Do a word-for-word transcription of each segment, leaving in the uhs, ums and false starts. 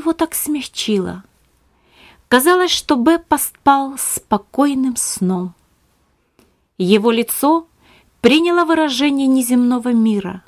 его так смягчило. Казалось, что Беппа спал спокойным сном. Его лицо приняло выражение неземного мира.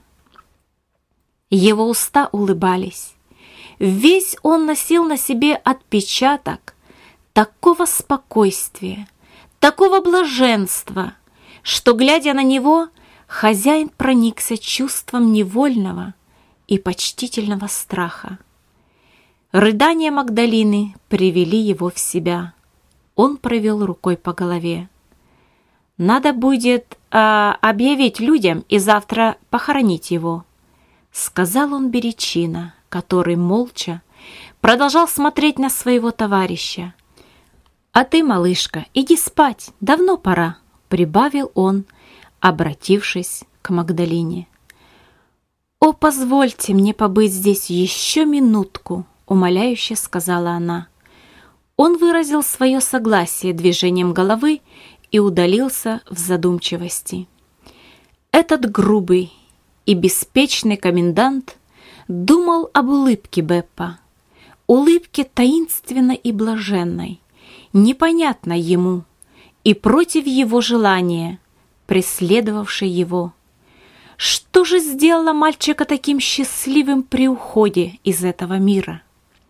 Его уста улыбались. Весь он носил на себе отпечаток такого спокойствия, такого блаженства, что, глядя на него, хозяин проникся чувством невольного и почтительного страха. Рыдания Магдалины привели его в себя. Он провел рукой по голове. «Надо будет э, объявить людям и завтра похоронить его», — сказал он Беречина, который молча продолжал смотреть на своего товарища. «А ты, малышка, иди спать, давно пора», — прибавил он, обратившись к Магдалине. «О, позвольте мне побыть здесь еще минутку», — умоляюще сказала она. Он выразил свое согласие движением головы и удалился в задумчивости. Этот грубый и беспечный комендант думал об улыбке Беппа, улыбке таинственной и блаженной, непонятной ему и против его желания, преследовавшей его. Что же сделало мальчика таким счастливым при уходе из этого мира?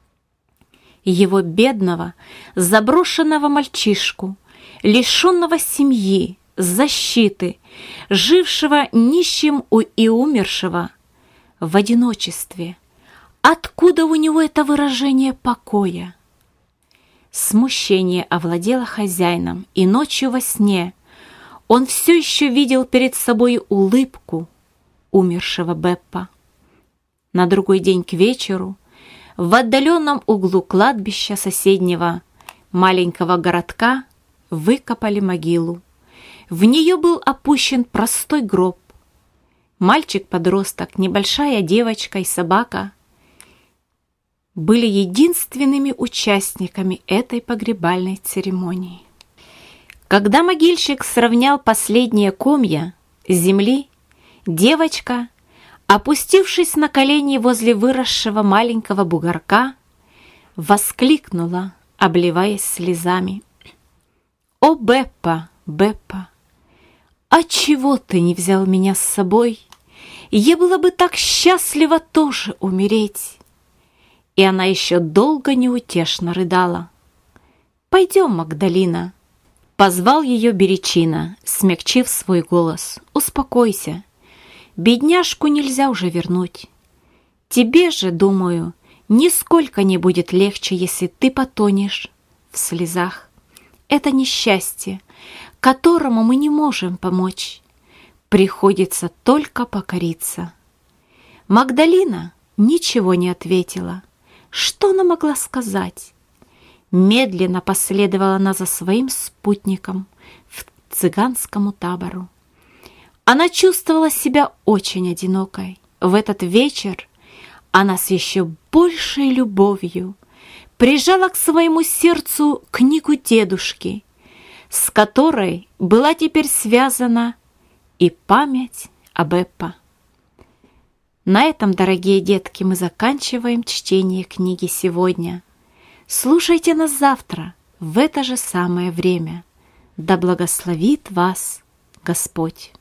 Его бедного, заброшенного мальчишку, лишенного семьи, защиты, жившего нищим и умершего в одиночестве. Откуда у него это выражение покоя? Смущение овладело хозяином, и ночью во сне он все еще видел перед собой улыбку умершего Беппа. На другой день к вечеру в отдаленном углу кладбища соседнего маленького городка выкопали могилу. В нее был опущен простой гроб. Мальчик-подросток, небольшая девочка и собака были единственными участниками этой погребальной церемонии. Когда могильщик сравнял последние комья земли, девочка, опустившись на колени возле выросшего маленького бугорка, воскликнула, обливаясь слезами: «О, Беппа, Беппа, отчего ты не взял меня с собой? Я была бы так счастлива тоже умереть!» И она еще долго неутешно рыдала. «Пойдем, Магдалина», — позвал ее Беречина, смягчив свой голос. «Успокойся, бедняжку нельзя уже вернуть. Тебе же, думаю, нисколько не будет легче, если ты потонешь в слезах. Это несчастье, которому мы не можем помочь. Приходится только покориться». Магдалина ничего не ответила. Что она могла сказать? Медленно последовала она за своим спутником в цыганскому табору. Она чувствовала себя очень одинокой. В этот вечер она с еще большей любовью прижала к своему сердцу книгу дедушки, с которой была теперь связана и память о Беппа. На этом, дорогие детки, мы заканчиваем чтение книги сегодня. Слушайте нас завтра в это же самое время. Да благословит вас Господь!